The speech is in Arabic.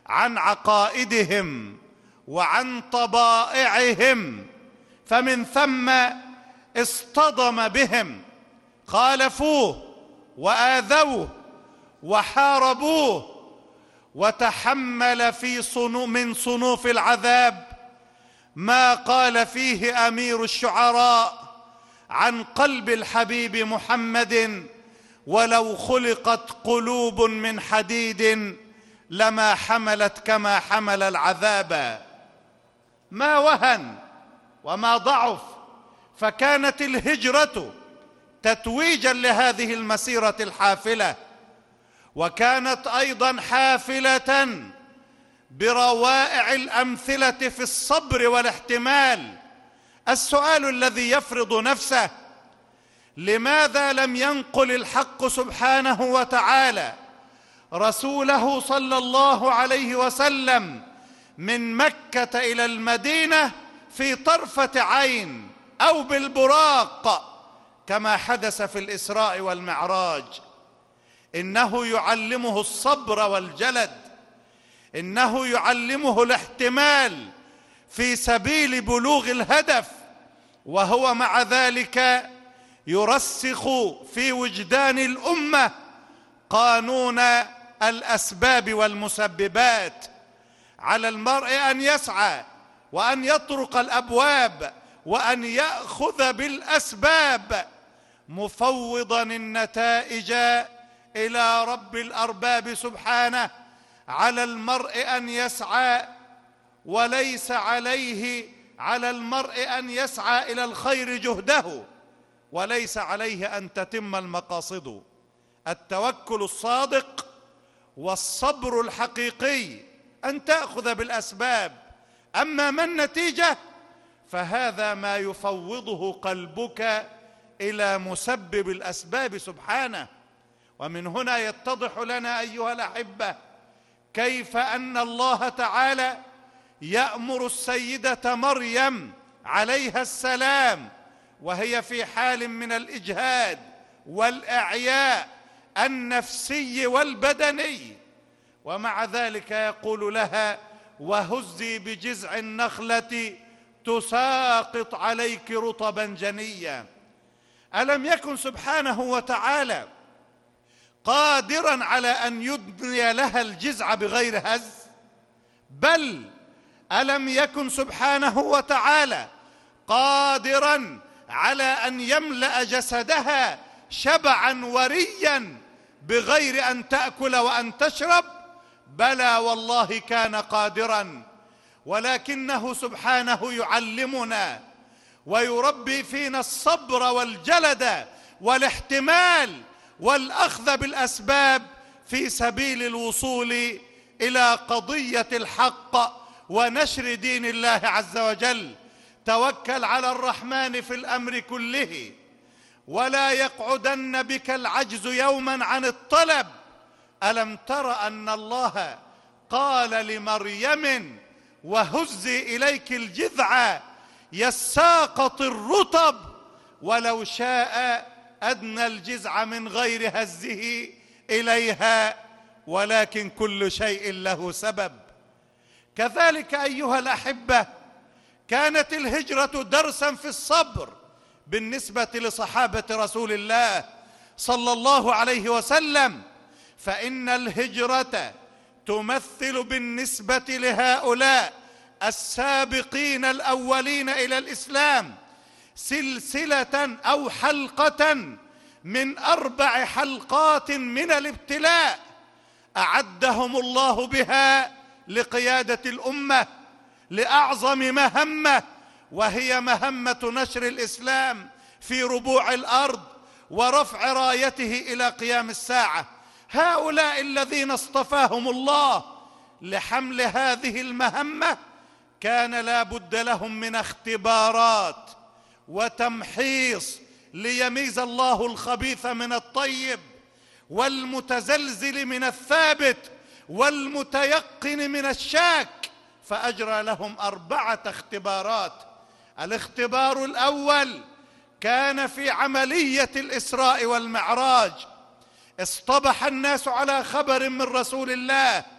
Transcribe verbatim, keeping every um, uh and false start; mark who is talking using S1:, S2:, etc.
S1: عن عقائدهم وعن طبائعهم، فمن ثم اصطدم بهم، خالفوه وآذوه وحاربوه، وتحمل في صنو من صنوف العذاب ما قال فيه أمير الشعراء عن قلب الحبيب محمد: ولو خلقت قلوب من حديد لما حملت كما حمل العذاب. ما وهن وما ضعف، فكانت الهجرة تتويجا لهذه المسيرة الحافلة، وكانت أيضا حافلة بروائع الأمثلة في الصبر والاحتمال. السؤال الذي يفرض نفسه: لماذا لم ينقل الحق سبحانه وتعالى رسوله صلى الله عليه وسلم من مكة إلى المدينة في طرفة عين أو بالبراق كما حدث في الإسراء والمعراج؟ إنه يعلمه الصبر والجلد، إنه يعلمه الاحتمال في سبيل بلوغ الهدف، وهو مع ذلك يرسخ في وجدان الأمة قانون الأسباب والمسببات. على المرء أن يسعى وأن يطرق الأبواب وأن يأخذ بالأسباب، مفوضا النتائج إلى رب الأرباب سبحانه. على المرء أن يسعى، وليس عليه على المرء أن يسعى إلى الخير جهده، وليس عليه أن تتم المقاصد. التوكل الصادق والصبر الحقيقي أن تأخذ بالأسباب، أما ما النتيجة فهذا ما يفوضه قلبك إلى مسبب الأسباب سبحانه. ومن هنا يتضح لنا أيها الأحبة كيف أن الله تعالى يأمر السيدة مريم عليها السلام وهي في حال من الإجهاد والإعياء النفسي والبدني، ومع ذلك يقول لها: وهزي بجذع النخلة تساقط عليك رطبا جنيا. ألم يكن سبحانه وتعالى قادرا على أن يدني لها الجذع بغير هز؟ بل ألم يكن سبحانه وتعالى قادرا على أن يملأ جسدها شبعا وريا بغير أن تأكل وأن تشرب؟ بلى والله كان قادرا، ولكنه سبحانه يعلمنا ويربي فينا الصبر والجلد والاحتمال والأخذ بالأسباب في سبيل الوصول إلى قضية الحق ونشر دين الله عز وجل. توكل على الرحمن في الأمر كله، ولا يقعدن بك العجز يوما عن الطلب. ألم تر أن الله قال لمريم: وهزي إليك الجذع يساقط الرطب، ولو شاء أدنى الجذع من غير هزه إليها، ولكن كل شيء له سبب. كذلك أيها الأحبة كانت الهجرة درسا في الصبر بالنسبة لصحابة رسول الله صلى الله عليه وسلم، فإن الهجرة تمثل بالنسبة لهؤلاء السابقين الأولين إلى الإسلام سلسلة أو حلقة من أربع حلقات من الابتلاء أعدهم الله بها لقيادة الأمة لأعظم مهمة، وهي مهمة نشر الإسلام في ربوع الأرض ورفع رايته إلى قيام الساعة. هؤلاء الذين اصطفاهم الله لحمل هذه المهمة كان لا بد لهم من اختبارات وتمحيص ليميز الله الخبيث من الطيب، والمتزلزل من الثابت، والمتيقن من الشاك، فأجرى لهم أربعة اختبارات. الاختبار الأول كان في عملية الإسراء والمعراج. اصطبح الناس على خبر من رسول الله